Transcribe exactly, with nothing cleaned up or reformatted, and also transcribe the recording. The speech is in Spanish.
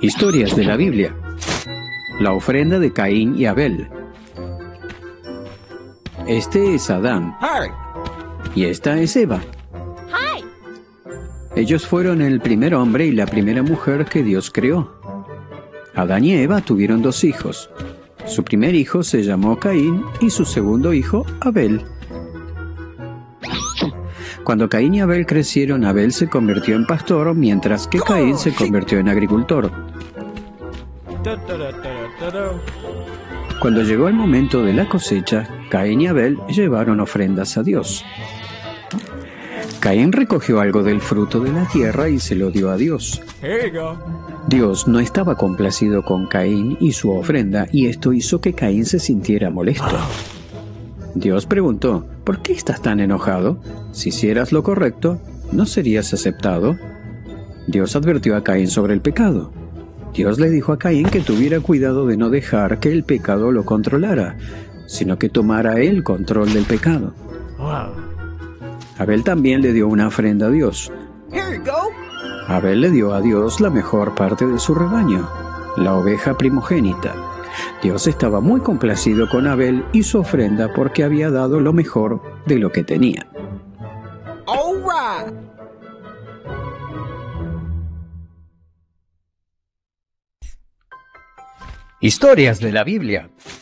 Historias de la Biblia. La ofrenda de Caín y Abel. Este es Adán. Y esta es Eva. Ellos fueron el primer hombre y la primera mujer que Dios creó. Adán y Eva tuvieron dos hijos. Su primer hijo se llamó Caín y su segundo hijo Abel. Cuando Caín y Abel crecieron, Abel se convirtió en pastor, mientras que Caín se convirtió en agricultor. Cuando llegó el momento de la cosecha, Caín y Abel llevaron ofrendas a Dios. Caín recogió algo del fruto de la tierra y se lo dio a Dios. Dios no estaba complacido con Caín y su ofrenda, y esto hizo que Caín se sintiera molesto. Dios preguntó: ¿por qué estás tan enojado? Si hicieras lo correcto, ¿no serías aceptado? Dios advirtió a Caín sobre el pecado. Dios le dijo a Caín que tuviera cuidado de no dejar que el pecado lo controlara, sino que tomara él control del pecado. Abel también le dio una ofrenda a Dios. Abel le dio a Dios la mejor parte de su rebaño, la oveja primogénita. Dios estaba muy complacido con Abel y su ofrenda porque había dado lo mejor de lo que tenía. Historias de la Biblia.